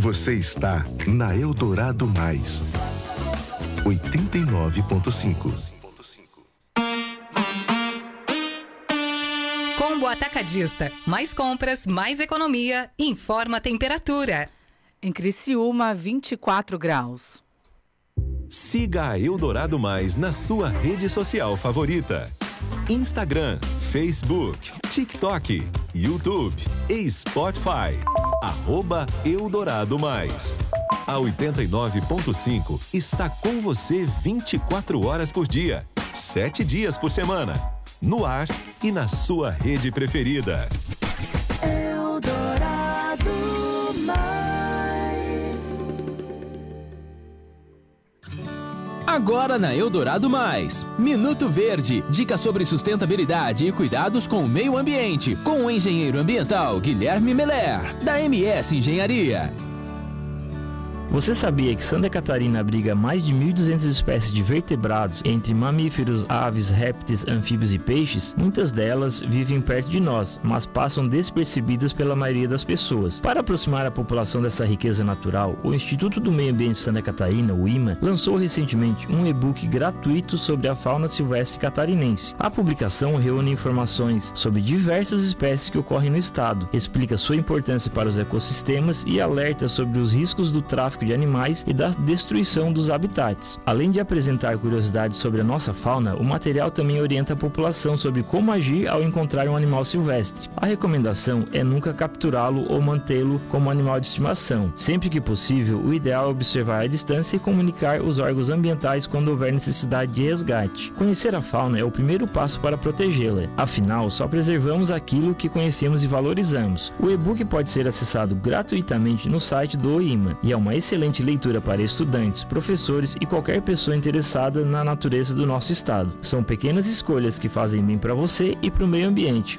Você está na Eldorado Mais. 89.5. Combo Atacadista. Mais compras, mais economia. Informa a temperatura. Em Criciúma, 24 graus. Siga a Eldorado Mais na sua rede social favorita. Instagram, Facebook, TikTok, YouTube e Spotify. @Eldorado Mais. A 89.5 está com você 24 horas por dia, 7 dias por semana. No ar e na sua rede preferida. Eldorado Mais. Agora na Eldorado Mais, Minuto Verde, dicas sobre sustentabilidade e cuidados com o meio ambiente, com o engenheiro ambiental Guilherme Meller, da MS Engenharia. Você sabia que Santa Catarina abriga mais de 1.200 espécies de vertebrados, entre mamíferos, aves, répteis, anfíbios e peixes? Muitas delas vivem perto de nós, mas passam despercebidas pela maioria das pessoas. Para aproximar a população dessa riqueza natural, o Instituto do Meio Ambiente de Santa Catarina, o IMA, lançou recentemente um e-book gratuito sobre a fauna silvestre catarinense. A publicação reúne informações sobre diversas espécies que ocorrem no estado, explica sua importância para os ecossistemas e alerta sobre os riscos do tráfico de animais e da destruição dos habitats. Além de apresentar curiosidades sobre a nossa fauna, o material também orienta a população sobre como agir ao encontrar um animal silvestre. A recomendação é nunca capturá-lo ou mantê-lo como animal de estimação. Sempre que possível, o ideal é observar a distância e comunicar os órgãos ambientais quando houver necessidade de resgate. Conhecer a fauna é o primeiro passo para protegê-la. Afinal, só preservamos aquilo que conhecemos e valorizamos. O e-book pode ser acessado gratuitamente no site do IMA e é uma excelente leitura para estudantes, professores e qualquer pessoa interessada na natureza do nosso estado. São pequenas escolhas que fazem bem para você e para o meio ambiente.